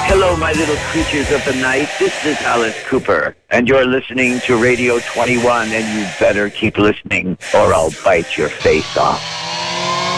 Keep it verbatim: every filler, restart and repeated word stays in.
Hello, my little creatures of the night. This is Alice Cooper, and you're listening to Radio twenty-one, and you better keep listening, or I'll bite your face off.